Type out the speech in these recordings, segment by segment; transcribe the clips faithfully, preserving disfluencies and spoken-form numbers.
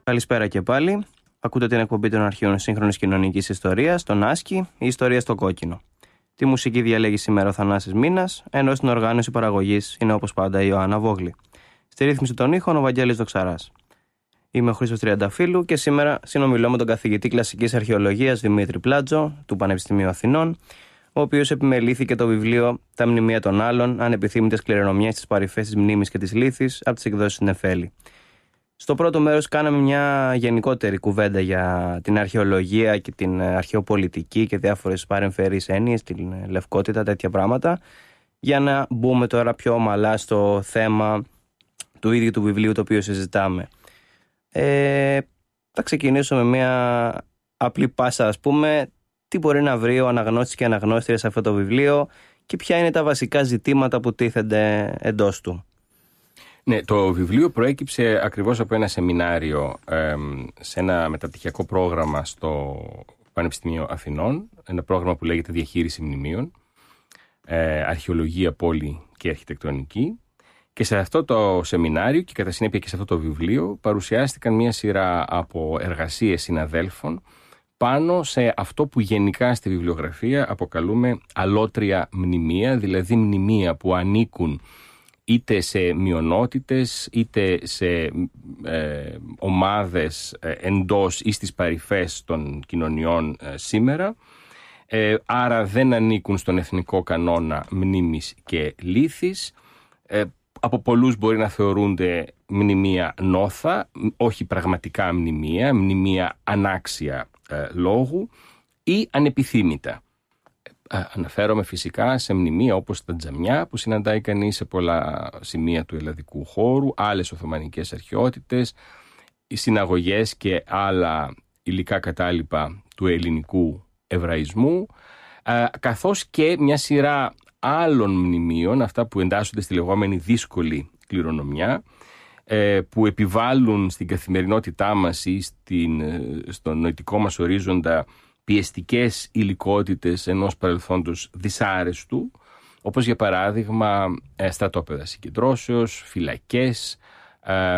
Καλησπέρα και πάλι. Ακούτε την εκπομπή των αρχείων σύγχρονης κοινωνικής ιστορίας, τον Άσκη, η ιστορία στο κόκκινο. Τη μουσική διαλέγει σήμερα ο Θανάσης Μίνας, ενώ στην οργάνωση παραγωγής είναι όπως πάντα η Ιωάννα Βόγλη. Στη ρύθμιση των ήχων ο Βαγγέλης Δοξαράς. Είμαι ο Χρήστος Τριανταφύλου και σήμερα συνομιλώ με τον καθηγητή κλασικής αρχαιολογίας Δημήτρη Πλάτζο του Πανεπιστημίου Αθηνών, ο οποίος επιμελήθηκε το βιβλίο «Τα μνημεία των άλλων, ανεπιθύμητες κληρονομιές στις παρυφές της μνήμης και της λύθης» από τις εκδόσεις Νεφέλη. Στο πρώτο μέρος κάναμε μια γενικότερη κουβέντα για την αρχαιολογία και την αρχαιοπολιτική και διάφορες παρεμφερείς έννοιες, την λευκότητα, τέτοια πράγματα, για να μπούμε τώρα πιο ομαλά στο θέμα του ίδιου του βιβλίου το οποίο συζητάμε. Ε, θα ξεκινήσω με μια απλή πάσα, ας πούμε, τι μπορεί να βρει ο αναγνώστης και αναγνώστρια σε αυτό το βιβλίο και ποια είναι τα βασικά ζητήματα που τίθενται εντός του. Ναι, το βιβλίο προέκυψε ακριβώς από ένα σεμινάριο ε, σε ένα μεταπτυχιακό πρόγραμμα στο Πανεπιστημίο Αθηνών, ένα πρόγραμμα που λέγεται Διαχείριση Μνημείων, ε, Αρχαιολογία, Πόλη και Αρχιτεκτονική. Και σε αυτό το σεμινάριο και κατά συνέπεια και σε αυτό το βιβλίο παρουσιάστηκαν μια σειρά από εργασίες συναδέλφων πάνω σε αυτό που γενικά στη βιβλιογραφία αποκαλούμε αλότρια μνημεία, δηλαδή μνημεία που ανήκουν είτε σε μειονότητες, είτε σε ε, ομάδες ε, εντός ή στις παρυφές των κοινωνιών ε, σήμερα. Ε, άρα δεν ανήκουν στον εθνικό κανόνα μνήμης και λύθης. Ε, από πολλούς μπορεί να θεωρούνται μνημεία νόθα, όχι πραγματικά μνημεία, μνημεία ανάξια ε, λόγου ή ανεπιθύμητα. Αναφέρομαι φυσικά σε μνημεία όπως τα τζαμιά που συναντάει κανείς σε πολλά σημεία του ελλαδικού χώρου, άλλες οθωμανικές αρχαιότητες, οι συναγωγές και άλλα υλικά κατάλοιπα του ελληνικού εβραϊσμού, καθώς και μια σειρά άλλων μνημείων, αυτά που εντάσσονται στη λεγόμενη δύσκολη κληρονομιά, που επιβάλλουν στην καθημερινότητά μας ή στην, στον νοητικό μας ορίζοντα πιεστικές υλικότητες ενός παρελθόντος δυσάρεστου, όπως για παράδειγμα στρατόπεδα συγκεντρώσεως, φυλακές, ε,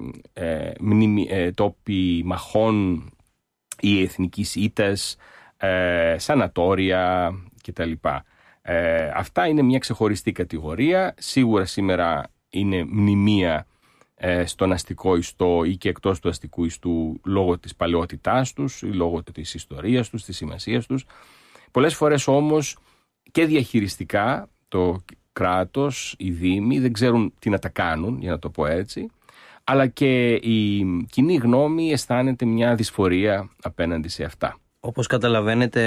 ε, μνημι, ε, τόποι μαχών ή εθνικής ήττας, ε, σανατόρια κτλ. Ε, αυτά είναι μια ξεχωριστή κατηγορία. Σίγουρα σήμερα είναι μνημεία στον αστικό ιστό ή και εκτός του αστικού ιστού λόγω της παλαιότητάς τους ή λόγω της ιστορίας τους, της σημασίας τους. Πολλές φορές όμως και διαχειριστικά το κράτος, οι δήμοι δεν ξέρουν τι να τα κάνουν, για να το πω έτσι, αλλά και η κοινή γνώμη αισθάνεται μια δυσφορία απέναντι σε αυτά. Όπως καταλαβαίνετε,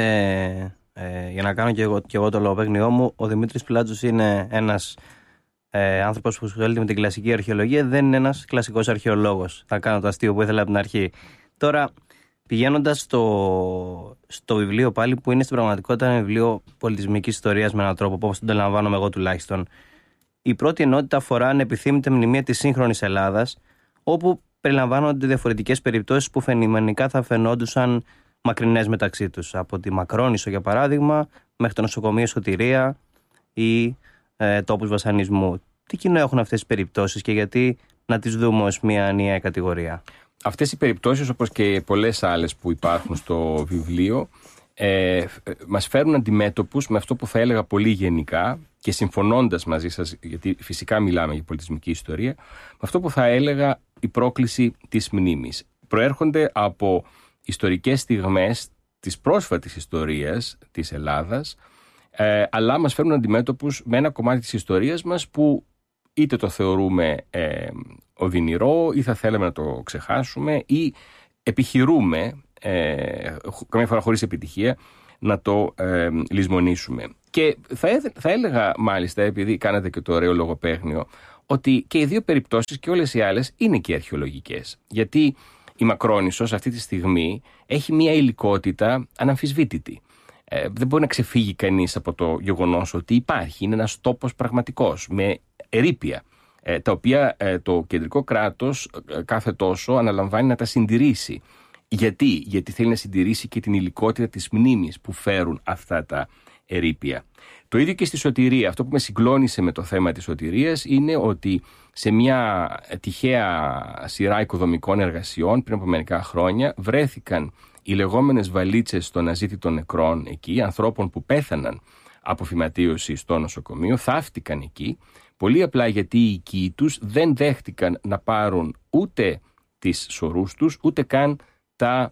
ε, για να κάνω και εγώ, και εγώ το λογοπαίγνιό μου, ο Δημήτρης Πλάτζος είναι ένας Ε, άνθρωπος που ασχολείται με την κλασική αρχαιολογία, δεν είναι ένας κλασικός αρχαιολόγος. Θα κάνω το αστείο που ήθελα από την αρχή. Τώρα, πηγαίνοντας στο, στο βιβλίο πάλι, που είναι στην πραγματικότητα ένα βιβλίο πολιτισμικής ιστορίας με έναν τρόπο, όπως το αντιλαμβάνομαι εγώ τουλάχιστον, η πρώτη ενότητα αφορά ανεπιθύμητα μνημεία της σύγχρονης Ελλάδας, όπου περιλαμβάνονται διαφορετικές περιπτώσεις που φαινομενικά θα φαινόντουσαν μακρινές μεταξύ τους. Από τη Μακρόνισσο, για παράδειγμα, μέχρι το νοσοκομείο Σωτηρία ή ε, τόπους βασανισμού. Τι κοινό έχουν αυτές τις περιπτώσεις και γιατί να τις δούμε ως μια ενιαία κατηγορία? Αυτές οι περιπτώσεις, όπως και πολλές άλλες που υπάρχουν στο βιβλίο, ε, μας φέρνουν αντιμέτωπους με αυτό που θα έλεγα πολύ γενικά και συμφωνώντας μαζί σας, γιατί φυσικά μιλάμε για πολιτισμική ιστορία, με αυτό που θα έλεγα η πρόκληση της μνήμης. Προέρχονται από ιστορικές στιγμές της πρόσφατης ιστορίας της Ελλάδας, ε, αλλά μας φέρνουν αντιμέτωπους με ένα κομμάτι της ιστορίας μας που είτε το θεωρούμε ε, οδυνηρό ή θα θέλαμε να το ξεχάσουμε ή επιχειρούμε, ε, καμιά φορά χωρίς επιτυχία, να το ε, λησμονήσουμε. Και θα, θα έλεγα μάλιστα, επειδή κάνατε και το ωραίο λογοπαίγνιο, ότι και οι δύο περιπτώσεις και όλες οι άλλες είναι και αρχαιολογικές. Γιατί η Μακρόνισσος αυτή τη στιγμή έχει μια υλικότητα αναμφισβήτητη. Ε, δεν μπορεί να ξεφύγει κανείς από το γεγονός ότι υπάρχει. Είναι ένας τόπος πραγματικός, με ερείπια, ε, τα οποία ε, το κεντρικό κράτος ε, κάθε τόσο αναλαμβάνει να τα συντηρήσει. Γιατί? Γιατί θέλει να συντηρήσει και την υλικότητα της μνήμης που φέρουν αυτά τα ερείπια. Το ίδιο και στη σωτηρία. Αυτό που με συγκλώνησε με το θέμα της σωτηρίας είναι ότι σε μια τυχαία σειρά οικοδομικών εργασιών πριν από μερικά χρόνια βρέθηκαν οι λεγόμενες βαλίτσες των αζήτητων νεκρών εκεί, ανθρώπων που πέθαναν από φυματίωση στο νοσοκομείο, θαύτηκαν εκεί, πολύ απλά γιατί οι οικοί τους δεν δέχτηκαν να πάρουν ούτε τις σωρούς τους, ούτε καν τα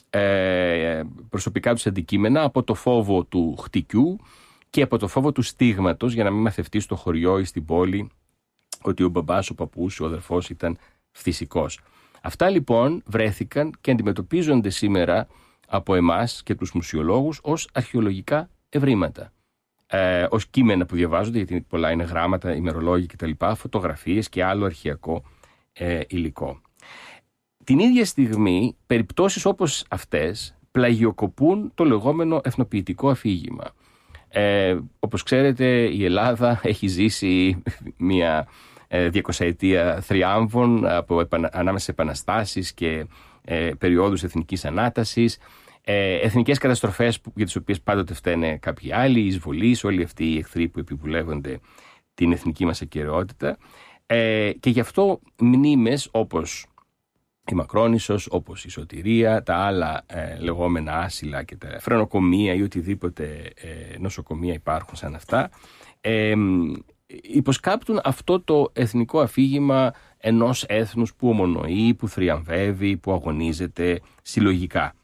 ε, προσωπικά τους αντικείμενα από το φόβο του χτυκιού και από το φόβο του στίγματος, για να μην μαθευτεί στο χωριό ή στην πόλη ότι ο μπαμπάς, ο παππούς, ο αδερφός ήταν φυσικός. Αυτά λοιπόν βρέθηκαν και αντιμετωπίζονται σήμερα από εμάς και τους μουσιολόγους ως αρχαιολογικά ευρήματα. Ε, ως κείμενα που διαβάζονται, γιατί πολλά είναι γράμματα, ημερολόγια κτλ., φωτογραφίες και άλλο αρχαιακό ε, υλικό. Την ίδια στιγμή, περιπτώσεις όπως αυτές πλαγιοκοπούν το λεγόμενο εθνοποιητικό αφήγημα. Ε, όπως ξέρετε, η Ελλάδα έχει ζήσει μια ε, διακοσαετία θριάμβων από, επανα, ανάμεσα σε επαναστάσεις και ε, περιόδους εθνικής ανάτασης, ε, εθνικές καταστροφές που, για τις οποίες πάντοτε φταίνε κάποιοι άλλοι, εισβολείς, όλοι αυτοί οι εχθροί που επιβουλεύονται την εθνική μας ακεραιότητα, ε, και γι' αυτό μνήμες όπως η Μακρόνισσος, όπως η Σωτηρία, τα άλλα ε, λεγόμενα άσυλα και τα φρενοκομεία ή οτιδήποτε ε, νοσοκομεία υπάρχουν σαν αυτά, ε, υποσκάπτουν αυτό το εθνικό αφήγημα ενός έθνους που ομονοεί, που θριαμβεύει, που αγωνίζεται συλλογικά.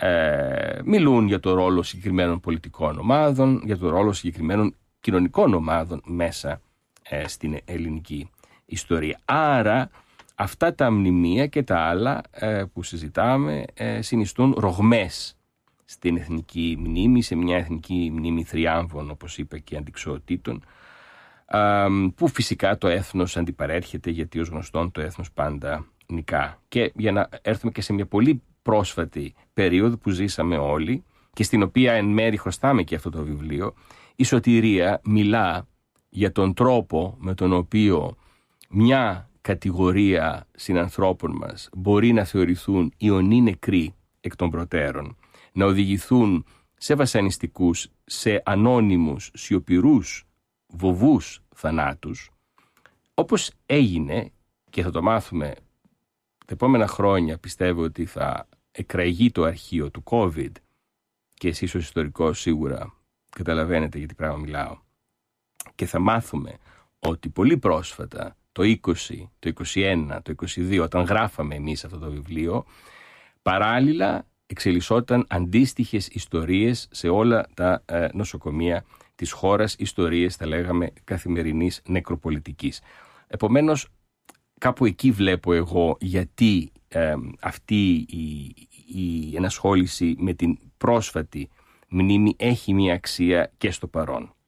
Ε, μιλούν για το ρόλο συγκεκριμένων πολιτικών ομάδων, για το ρόλο συγκεκριμένων κοινωνικών ομάδων μέσα ε, στην ελληνική ιστορία. Άρα αυτά τα μνημεία και τα άλλα ε, που συζητάμε ε, συνιστούν ρογμές στην εθνική μνήμη, σε μια εθνική μνήμη θριάμβων, όπως είπα, και αντιξοοτήτων, ε, που φυσικά το έθνος αντιπαρέρχεται, γιατί ως γνωστόν το έθνος πάντα νικά. Και για να έρθουμε και σε μια πολύ πρόσφατη περίοδο που ζήσαμε όλοι και στην οποία εν μέρει χρωστάμε και αυτό το βιβλίο, η Σωτηρία μιλά για τον τρόπο με τον οποίο μια κατηγορία συνανθρώπων μας μπορεί να θεωρηθούν ιονοί νεκροί εκ των προτέρων, να οδηγηθούν σε βασανιστικούς, σε ανώνυμους, σιωπηρούς, βοβούς θανάτους, όπως έγινε, και θα το μάθουμε τα επόμενα χρόνια. Πιστεύω ότι θα εκραγεί το αρχείο του COVID και εσείς ως ιστορικός σίγουρα καταλαβαίνετε για τι πράγμα μιλάω, και θα μάθουμε ότι πολύ πρόσφατα, το είκοσι, το είκοσι ένα, το είκοσι δύο, όταν γράφαμε εμείς αυτό το βιβλίο, παράλληλα εξελισσόταν αντίστοιχες ιστορίες σε όλα τα ε, νοσοκομεία της χώρας, ιστορίες, θα λέγαμε, καθημερινής νεκροπολιτικής. Επομένως, κάπου εκεί βλέπω εγώ γιατί ε, αυτή η, η ενασχόληση με την πρόσφατη μνήμη έχει μια αξία και στο παρόν.